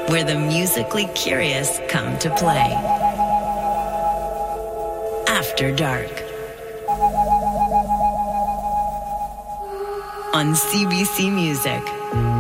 where the musically curious come to play. After Dark. On CBC Music.